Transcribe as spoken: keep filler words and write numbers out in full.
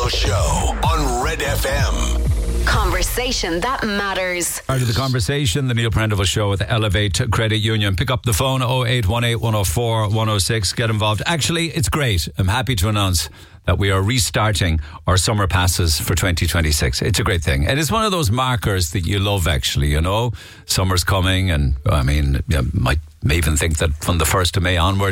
Prendeville Show on Red F M. Conversation that matters. Part of the conversation, the Neil Prendeville Show with Elevate Credit Union. Pick up the phone oh eight one eight, one oh four, one oh six. Get involved. Actually, it's great. I'm happy to announce that we are restarting our summer passes for twenty twenty-six. It's a great thing. It is one of those markers that you love, actually, you know. Summer's coming, and I mean, you might may even think that from the first of May onwards,